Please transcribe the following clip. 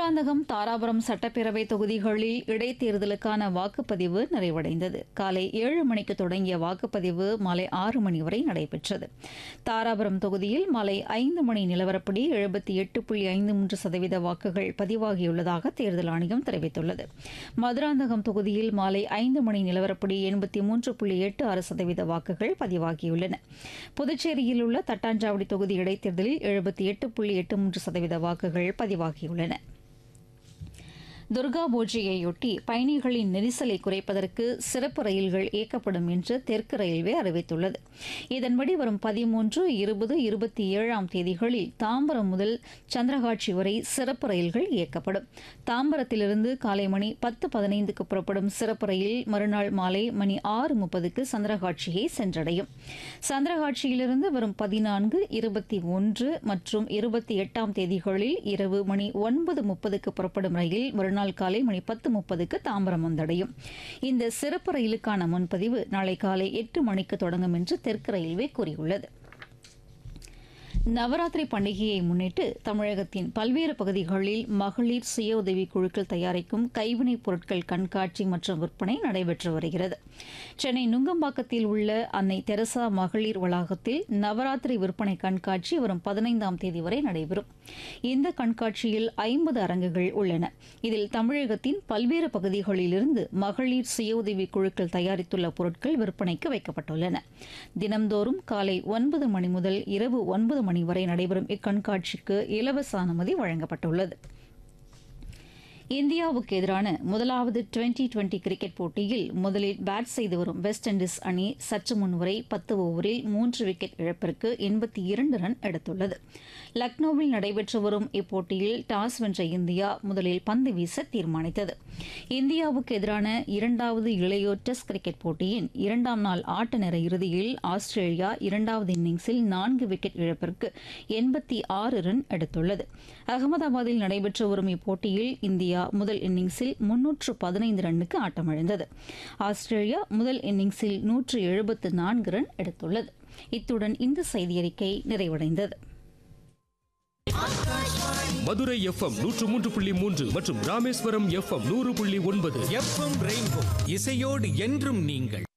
மதுராந்தகம், தாராபுரம் சட்டப்பேரவை தொகுதிகளில் இடைத்தேர்தலுக்கான வாக்குப்பதிவு நிறைவடைந்தது. காலை 7 மணிக்கு தொடங்கிய வாக்குப்பதிவு மாலை 6 மணி வரை நடைபெற்றது. தாராபுரம் தொகுதியில் மாலை 5 மணி நிலவரப்படி 78.53% வாக்குகள் பதிவாகியுள்ளதாக தேர்தல் ஆணையம் தெரிவித்துள்ளது. மதுராந்தகம் தொகுதியில் மாலை 5 மணி நிலவரப்படி 83.86% வாக்குகள் பதிவாகியுள்ளன. புதுச்சேரியில் உள்ள தட்டாஞ்சாவடி தொகுதி இடைத்தேர்தலில் 78.83% வாக்குகள் பதிவாகியுள்ளன. துர்கா பூஜையையொட்டி பயணிகளின் நெரிசலை குறைப்பதற்கு சிறப்பு ரயில்கள் இயக்கப்படும் என்று தெற்கு ரயில்வே அறிவித்துள்ளது. இதன்படி வரும் 13, 20, 27ஆம் தேதிகளில் தாம்பரம் முதல் சந்திரகாட்சி வரை சிறப்பு ரயில்கள் இயக்கப்படும். தாம்பரத்திலிருந்து காலை மணி 10:15க்கு புறப்படும் சிறப்பு ரயில் மறுநாள் மாலை மணி 6:30க்கு சந்திரகாட்சியை சென்றடையும். சந்திரகாட்சியிலிருந்து வரும் 14, 21 மற்றும் 28ஆம் தேதிகளில் இரவு மணி 9:30க்கு புறப்படும் ரயில் மறுநாள் காலை மணி 10:30க்கு தாம்பரம் வந்தடையும். இந்த சிறப்பு ரயிலுக்கான முன்பதிவு நாளை காலை 8 மணிக்கு தொடங்கும் என்று தெற்கு ரயில்வே கூறியுள்ளது. நவராத்திரி பண்டிகையை முன்னிட்டு தமிழகத்தின் பல்வேறு பகுதிகளில் மகளிர் சுய உதவி குழுக்கள் தயாரிக்கும் கைவினைப் பொருட்கள் கண்காட்சி மற்றும் விற்பனை நடைபெற்று வருகிறது. சென்னை நுங்கம்பாக்கத்தில் உள்ள அன்னை தெரசா மகளிர் வளாகத்தில் நவராத்திரி விற்பனை கண்காட்சி வரும் 15ஆம் தேதி வரை நடைபெறும். இந்த கண்காட்சியில் 50 அரங்குகள் உள்ளன. இதில் தமிழகத்தின் பல்வேறு பகுதிகளிலிருந்து மகளிர் சுய உதவி குழுக்கள் தயாரித்துள்ள பொருட்கள் விற்பனைக்கு வைக்கப்பட்டுள்ளன. தினம்தோறும் காலை 9 மணி முதல் இரவு 9 மணி வரை நடைபெறும் இக்கண்காட்சிக்கு இலவச அனுமதி வழங்கப்பட்டுள்ளது. இந்தியாவுக்கு எதிரான முதலாவது டுவெண்டி கிரிக்கெட் போட்டியில் முதலில் பேட் செய்து வரும் வெஸ்ட் இண்டீஸ் அணி சற்று முன்வரை 10 ஓவரில் 3 விக்கெட் இழப்பிற்கு 82 ரன் எடுத்துள்ளது. லக்னோவில் நடைபெற்று வரும் இப்போட்டியில் டாஸ் வென்ற இந்தியா முதலில் பந்து வீச தீர்மானித்தது. இந்தியாவுக்கு எதிரான 2வது இளையோர் டெஸ்ட் கிரிக்கெட் போட்டியின் 2ஆம் நாள் ஆட்ட நேர இறுதியில் ஆஸ்திரேலியா 2வது இன்னிங்ஸில் 4 விக்கெட் இழப்பிற்கு 86 ரன் எடுத்துள்ளது. அகமதாபாத்தில் நடைபெற்று வரும் இப்போட்டியில் இந்தியா முதல் இன்னிங்ஸில் 315 ரன்னுக்கு ஆட்டமிழந்தது. ஆஸ்திரேலியா முதல் இன்னிங்ஸில் 174 ரன் எடுத்துள்ளது. இத்துடன் இந்த செய்தியறிக்கை நிறைவடைந்தது. மதுரை FM 103.3 மற்றும் ராமேஸ்வரம் FM 100.9 FM ரெயின்போ இசையோடு என்றும் நீங்கள்.